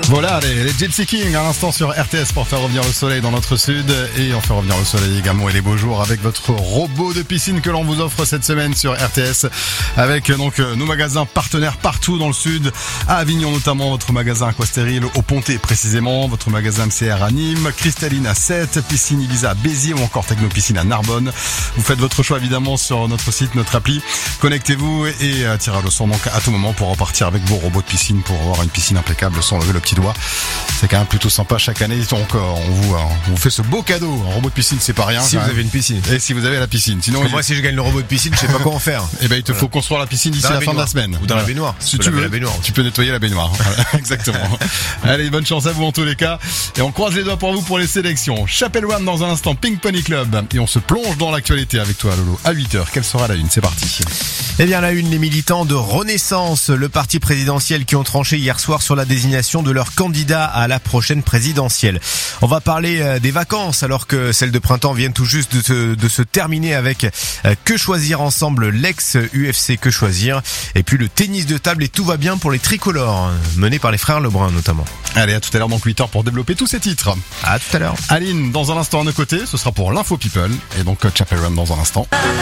Voilà, les Gypsy Kings à l'instant sur RTS pour faire revenir le soleil dans notre sud. Et on fait revenir le soleil également et les beaux jours avec votre robot de piscine que l'on vous offre cette semaine sur RTS. Avec donc nos magasins partenaires partout dans le sud. À Avignon notamment, votre magasin Aquastérile au Pontet précisément. Votre magasin MCR à Nîmes, Cristalline à 7, Piscine Ibiza à Béziers ou encore Technopiscine à Narbonne. Vous faites votre choix évidemment sur notre site, notre appli. Connectez-vous et tirage au sort donc à tout moment pour repartir avec vos robots de piscine pour avoir une piscine impeccable sans lever le petit doigt. C'est quand même plutôt sympa chaque année. Donc on vous fait ce beau cadeau. Un robot de piscine, c'est pas rien. Si vous avez une piscine. Et si vous avez la piscine. Sinon, moi, si je gagne le robot de piscine, je sais pas quoi en faire. Eh ben, il te faut construire la piscine d'ici la fin de la semaine. Ou dans la baignoire. Si tu veux, la baignoire. tu peux nettoyer la baignoire. Exactement. Allez, bonne chance à vous en tous les cas. Et on croise les doigts pour vous pour les sélections. Chapel One dans un instant, Pink Pony Club. Et on se plonge dans l'actualité avec toi, Lolo. À 8h, quelle sera la une? C'est parti. Eh bien, la une, les militants de Renaissance, le parti présidentiel qui ont tranché hier soir sur la désignation de leur candidat à la prochaine présidentielle. On va parler des vacances alors que celles de printemps viennent tout juste de se terminer avec Que choisir ensemble, l'ex-UFC Que choisir. Et puis le tennis de table et tout va bien pour les tricolores, menés par les frères Lebrun notamment. Allez, à tout à l'heure, donc 8h pour développer tous ces titres. À tout à l'heure. Aline, dans un instant à nos côtés, ce sera pour l'Info People. Et donc Chapel Run dans un instant.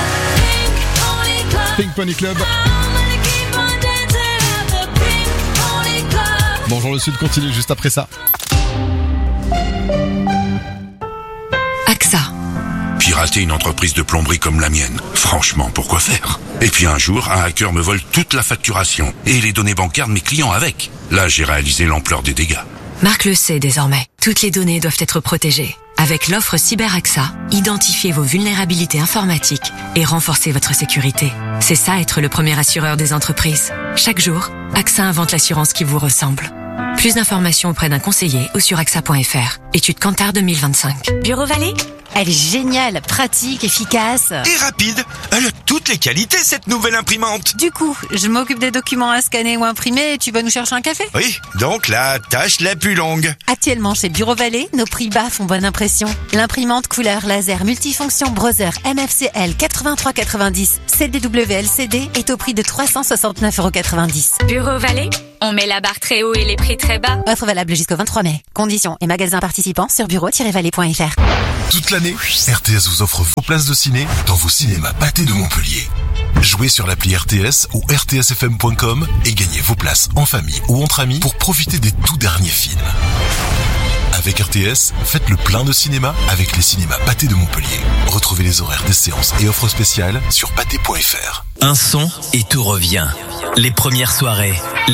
Pink Pony Club. Bonjour le Sud continue juste après ça. AXA. Pirater une entreprise de plomberie comme la mienne, franchement, pourquoi faire? Et puis un jour, un hacker me vole toute la facturation et les données bancaires de mes clients avec. Là, j'ai réalisé l'ampleur des dégâts. Marc le sait désormais. Toutes les données doivent être protégées. Avec l'offre CyberAXA, identifiez vos vulnérabilités informatiques et renforcez votre sécurité. C'est ça être le premier assureur des entreprises. Chaque jour, AXA invente l'assurance qui vous ressemble. Plus d'informations auprès d'un conseiller ou sur AXA.fr. Étude Kantar 2025. Bureau Vallée? Elle est géniale, pratique, efficace. Et rapide. Elle a toutes les qualités, cette nouvelle imprimante. Du coup, je m'occupe des documents à scanner ou imprimer et tu vas nous chercher un café? Oui, donc la tâche la plus longue. Actuellement chez Bureau Vallée, nos prix bas font bonne impression. L'imprimante couleur laser multifonction Brother MFCL 8390 CDW LCD est au prix de 369,90 €. Bureau Vallée, on met la barre très haut et les prix très bas. Offre valable jusqu'au 23 mai. Conditions et magasins participants sur bureau-vallée.fr. Toute l'année, RTS vous offre vos places de ciné dans vos cinémas Pathé de Montpellier. Jouez sur l'appli RTS ou rtsfm.com et gagnez vos places en famille ou entre amis pour profiter des tout derniers films. Avec RTS, faites le plein de cinéma avec les cinémas Pathé de Montpellier. Retrouvez les horaires des séances et offres spéciales sur pathé.fr. Un son et tout revient. Les premières soirées,